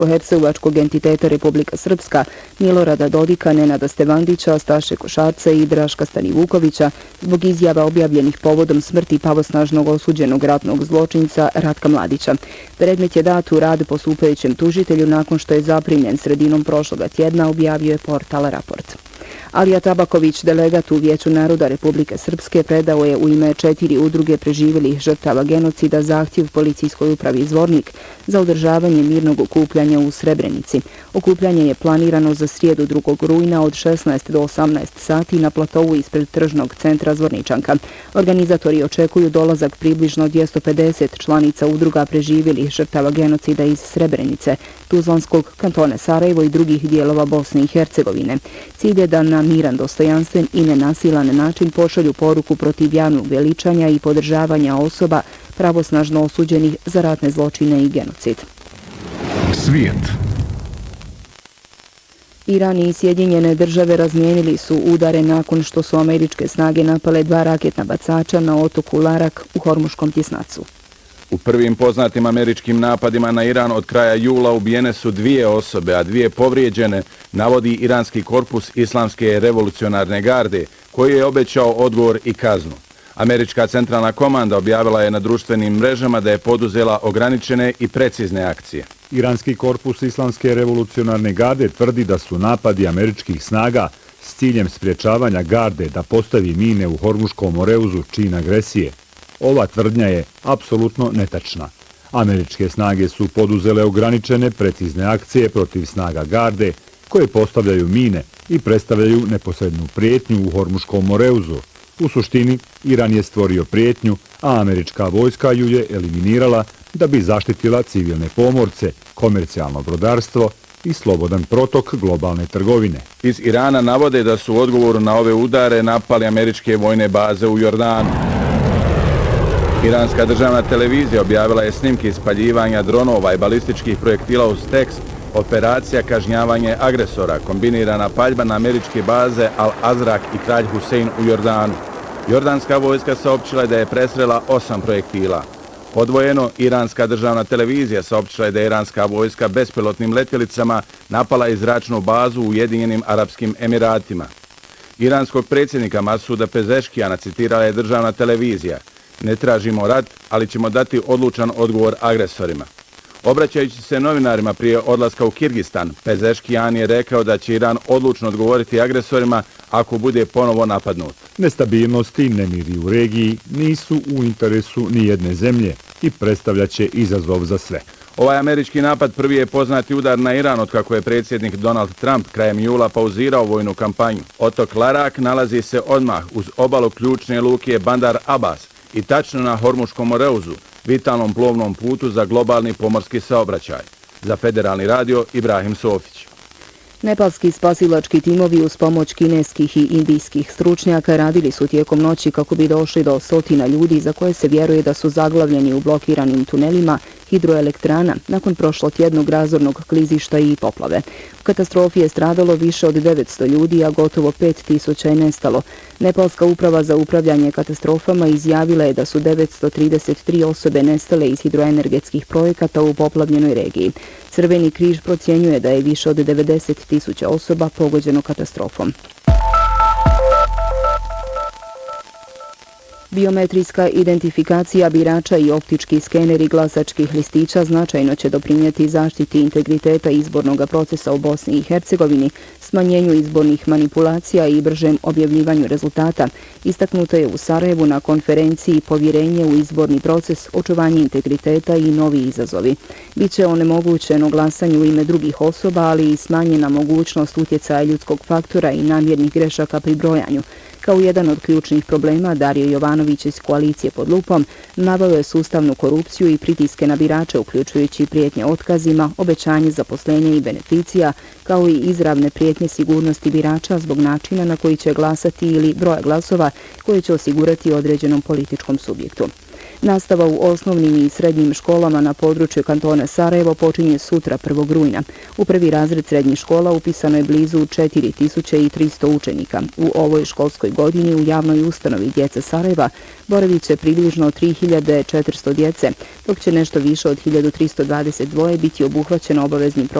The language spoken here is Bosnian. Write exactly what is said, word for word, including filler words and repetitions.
bosansko-hercegovačkog entiteta Republika Srpska, Milorada Dodika, Nenada Stevandića, Staše Košarca i Draška Stanivukovića zbog izjava objavljenih povodom smrti pravosnažnog osuđenog ratnog zločinca Ratka Mladića. Predmet je dat u rad postupajućem tužitelju nakon što je zaprimljen sredinom prošloga tjedna, objavio je portal Raport. Alija Tabaković, delegat u Vijeću naroda Republike Srpske, predao je u ime četiri udruge preživjelih žrtava genocida zahtjev policijskoj upravi Zvornik za održavanje mirnog okupljanja u Srebrenici. Okupljanje je planirano za srijedu drugog rujna od šesnaest do osamnaest sati na platovu ispred tržnog centra Zvorničanka. Organizatori očekuju dolazak približno dvjesto pedeset članica udruga preživjelih žrtava genocida iz Srebrenice, Tuzlanskog kantona Sarajevo i drugih dijelova Bosne i Hercegovine. Cilj je da na miran, dostojanstven i nenasilan način pošalju poruku protiv javnog veličanja i podržavanja osoba pravosnažno osuđenih za ratne zločine i genocid. Svijet. Iran i Sjedinjene države razmijenili su udare nakon što su američke snage napale dva raketna bacača na otoku Larak u Hormuškom tjesnacu. U prvim poznatim američkim napadima na Iran od kraja jula ubijene su dvije osobe, a dvije povrijeđene, navodi iranski korpus Islamske revolucionarne garde, koji je obećao odgovor i kaznu. Američka centralna komanda objavila je na društvenim mrežama da je poduzela ograničene i precizne akcije. Iranski korpus Islamske revolucionarne garde tvrdi da su napadi američkih snaga s ciljem spriječavanja garde da postavi mine u Hormuškom moreuzu čin agresije. Ova tvrdnja je apsolutno netačna. Američke snage su poduzele ograničene precizne akcije protiv snaga garde koje postavljaju mine i predstavljaju neposrednu prijetnju u Hormuškom moreuzu. U suštini, Iran je stvorio prijetnju, a američka vojska ju je eliminirala da bi zaštitila civilne pomorce, komercijalno brodarstvo i slobodan protok globalne trgovine. Iz Irana navode da su u odgovoru na ove udare napali američke vojne baze u Jordanu. Iranska državna televizija objavila je snimke ispaljivanja dronova i balističkih projektila uz tekst Operacija kažnjavanje agresora, kombinirana paljba na američke baze Al-Azraq i Kralj Husein u Jordanu. Jordanska vojska saopćila je da je presrela osam projektila. Odvojeno, iranska državna televizija saopćila je da je iranska vojska bespilotnim letjelicama napala i zračnu bazu u Ujedinjenim Arapskim Emiratima. Iranskog predsjednika Masuda Pezeškijana citirala je državna televizija: "Ne tražimo rat, ali ćemo dati odlučan odgovor agresorima." Obraćajući se novinarima prije odlaska u Kirgistan, Pezeškijan je rekao da će Iran odlučno odgovoriti agresorima ako bude ponovo napadnut. Nestabilnost i nemiri u regiji nisu u interesu ni jedne zemlje i predstavljaće izazov za sve. Ovaj američki napad prvi je poznati udar na Iran otkako je predsjednik Donald Trump krajem jula pauzirao vojnu kampanju. Otok Larak nalazi se odmah uz obalu ključne luke Bandar Abbas i tačno na Hormuškom moreuzu, vitalnom plovnom putu za globalni pomorski saobraćaj. Za Federalni radio, Ibrahim Sofić. Nepalski spasilački timovi uz pomoć kineskih i indijskih stručnjaka radili su tijekom noći kako bi došli do stotina ljudi za koje se vjeruje da su zaglavljeni u blokiranim tunelima hidroelektrana nakon prošlotjednog razornog klizišta i poplave. U katastrofi je stradalo više od devetsto ljudi, a gotovo pet tisuća je nestalo. Nepalska uprava za upravljanje katastrofama izjavila je da su devetsto trideset tri osobe nestale iz hidroenergetskih projekata u poplavljenoj regiji. Crveni križ procjenjuje da je više od devedeset tisuća osoba pogođeno katastrofom. Biometrijska identifikacija birača i optički skeneri glasačkih listića značajno će doprinijeti zaštiti integriteta izbornog procesa u Bosni i Hercegovini, smanjenju izbornih manipulacija i bržem objavljivanju rezultata. Istaknuto je u Sarajevu na konferenciji Povjerenje u izborni proces, očuvanje integriteta i novi izazovi. Biće onemogućeno glasanje u ime drugih osoba, ali i smanjena mogućnost utjecaja ljudskog faktora i namjernih grešaka pri brojanju. Kao jedan od ključnih problema, Dario Jovanović iz koalicije Pod lupom naveo je sustavnu korupciju i pritiske na birače, uključujući prijetnje otkazima, obećanje zaposlenja i beneficija, kao i izravne prijetnje sigurnosti birača zbog načina na koji će glasati ili broja glasova koji će osigurati određenom političkom subjektu. Nastava u osnovnim i srednjim školama na području kantona Sarajevo počinje sutra prvog rujna. U prvi razred srednjih škola upisano je blizu četiri tisuće tristo učenika. U ovoj školskoj godini u javnoj ustanovi Djeca Sarajeva boravit će približno tri hiljade četiristo djece, dok će nešto više od hiljadu tristo dvadeset dva biti obuhvaćeno obaveznim programom